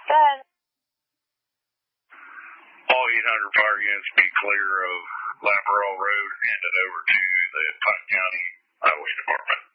Good. All 800 fire units be clear of Lamberell Road and headed over to the Pike County Highway Department.